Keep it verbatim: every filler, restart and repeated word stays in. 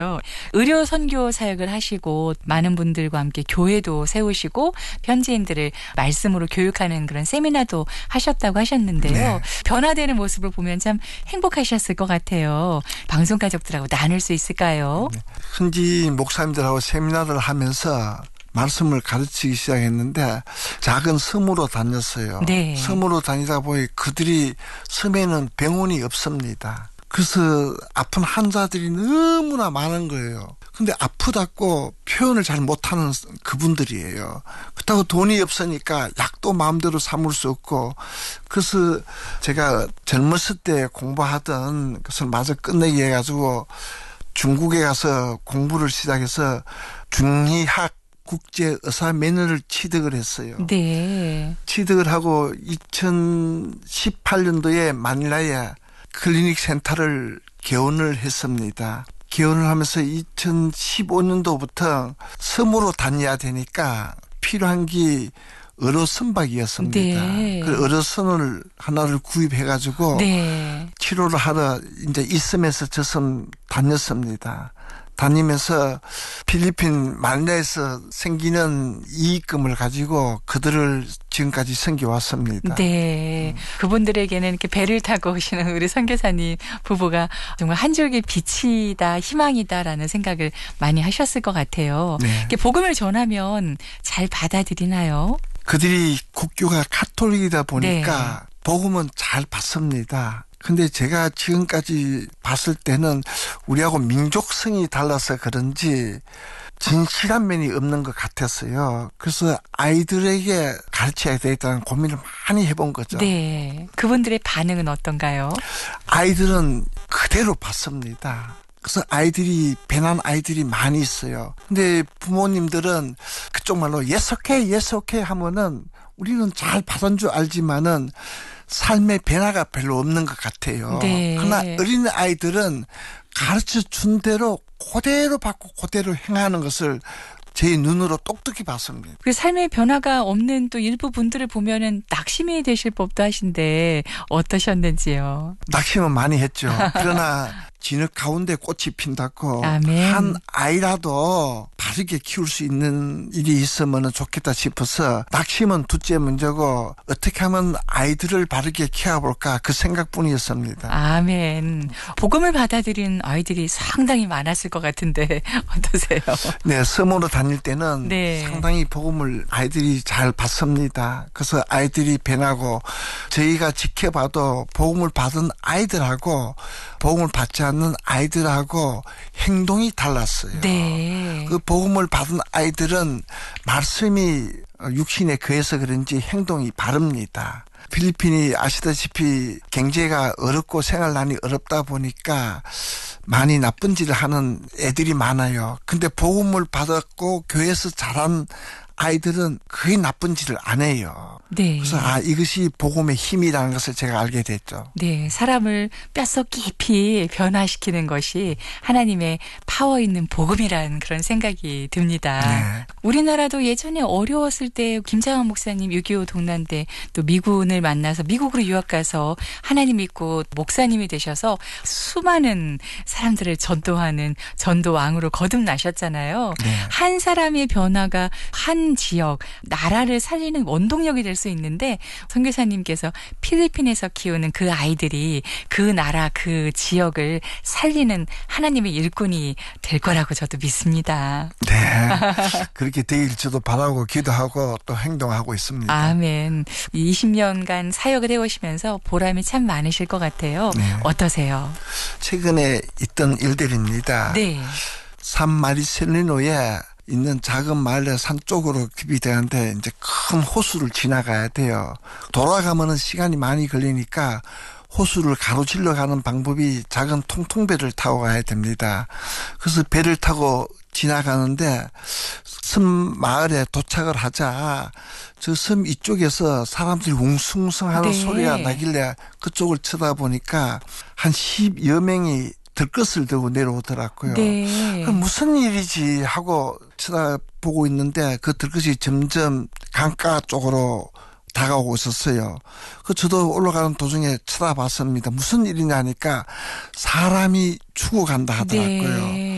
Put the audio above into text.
의료 선교 사역을 하시고 많은 분들과 함께 교회도 세우시고 현지인들을 말씀으로 교육하는 그런 세미나도 하셨다고 하셨는데요. 네. 변화되는 모습을 보면 참 행복하셨을 것 같아요. 방송 가족들하고 나눌 수 있을까요? 네. 현지 목사님들하고 세미나를 하면서 말씀을 가르치기 시작했는데 작은 섬으로 다녔어요. 네. 섬으로 다니다 보니 그들이 섬에는 병원이 없습니다. 그래서 아픈 환자들이 너무나 많은 거예요. 근데 아프다고 표현을 잘 못하는 그분들이에요. 그렇다고 돈이 없으니까 약도 마음대로 삼을 수 없고, 그래서 제가 젊었을 때 공부하던 것을 마저 끝내게 해가지고 중국에 가서 공부를 시작해서 중의학 국제 의사 면허를 취득을 했어요. 네. 취득을 하고 이천십팔 년도에 마닐라에 클리닉 센터를 개원을 했습니다. 개원을 하면서 이천십오 년도부터 섬으로 다녀야 되니까 필요한 게 의료 선박이었습니다. 네. 그 의료 선을 하나를 구입해가지고 네. 치료를 하러 이제 이 섬에서 저 섬 다녔습니다. 다니면서 필리핀 마닐라에서 생기는 이익금을 가지고 그들을 지금까지 섬겨왔습니다. 네. 음. 그분들에게는 이렇게 배를 타고 오시는 우리 선교사님 부부가 정말 한 줄기 빛이다, 희망이다라는 생각을 많이 하셨을 것 같아요. 네. 이렇게 복음을 전하면 잘 받아들이나요? 그들이 국교가 카톨릭이다 보니까 네. 복음은 잘 받습니다. 근데 제가 지금까지 봤을 때는 우리하고 민족성이 달라서 그런지 진실한 면이 없는 것 같았어요. 그래서 아이들에게 가르쳐야 되겠다는 고민을 많이 해본 거죠. 네. 그분들의 반응은 어떤가요? 아이들은 그대로 받습니다. 그래서 아이들이 배난 아이들이 많이 있어요. 근데 부모님들은 그쪽 말로 yes okay, yes okay 하면은 우리는 잘 받은 줄 알지만은 삶의 변화가 별로 없는 것 같아요. 네. 그러나 어린 아이들은 가르쳐 준 대로 그대로 받고 그대로 행하는 것을 제 눈으로 똑똑히 봤습니다. 그 삶의 변화가 없는 또 일부 분들을 보면은 낙심이 되실 법도 하신데 어떠셨는지요? 낙심은 많이 했죠. 그러나 진흙 가운데 꽃이 핀다고 아멘. 한 아이라도 바르게 키울 수 있는 일이 있으면 좋겠다 싶어서 낙심은 둘째 문제고 어떻게 하면 아이들을 바르게 키워볼까 그 생각뿐이었습니다. 아멘. 복음을 받아들인 아이들이 상당히 많았을 것 같은데 어떠세요? 네, 섬으로 다닐 때는 네. 상당히 복음을 아이들이 잘 받습니다. 그래서 아이들이 변하고 저희가 지켜봐도 복음을 받은 아이들하고 복음을 받지 않는 아이들하고 행동이 달랐어요. 네. 그 복음을 받은 아이들은 말씀이 육신에 거해서 그런지 행동이 바릅니다. 필리핀이 아시다시피 경제가 어렵고 생활난이 어렵다 보니까 많이 나쁜 짓을 하는 애들이 많아요. 근데 복음을 받았고 교회에서 자란 아이들은 거의 나쁜 짓을 안 해요. 네. 그래서 아 이것이 복음의 힘이라는 것을 제가 알게 됐죠. 네, 사람을 뼛속 깊이 변화시키는 것이 하나님의 파워 있는 복음이라는 그런 생각이 듭니다. 네. 우리나라도 예전에 어려웠을 때 김장한 목사님 육이오 동란대 또 미군을 만나서 미국으로 유학 가서 하나님 믿고 목사님이 되셔서 수많은 사람들을 전도하는 전도왕으로 거듭나셨잖아요. 네. 한 사람의 변화가 한 지역, 나라를 살리는 원동력이 될 수 있는데 선교사님께서 필리핀에서 키우는 그 아이들이 그 나라, 그 지역을 살리는 하나님의 일꾼이 될 거라고 저도 믿습니다. 네. 그렇게 되길 저도 바라고 기도하고 또 행동하고 있습니다. 아멘. 이십 년간 사역을 해오시면서 보람이 참 많으실 것 같아요. 네. 어떠세요? 최근에 있던 일들입니다. 네. 산 마리셀리노에 있는 작은 마을의 산 쪽으로 급이 되는데 이제 큰 호수를 지나가야 돼요. 돌아가면은 시간이 많이 걸리니까 호수를 가로질러 가는 방법이 작은 통통배를 타고 가야 됩니다. 그래서 배를 타고 지나가는데 섬 마을에 도착을 하자 저 섬 이쪽에서 사람들이 웅숭숭하는 네. 소리가 나길래 그쪽을 쳐다보니까 한 십여 명이 들것을 들고 내려오더라고요. 네. 그럼 무슨 일이지 하고 쳐다보고 있는데 그 들것이 점점 강가 쪽으로 다가오고 있었어요. 그 저도 올라가는 도중에 쳐다봤습니다. 무슨 일이냐 하니까 사람이 죽어간다 하더라고요. 네.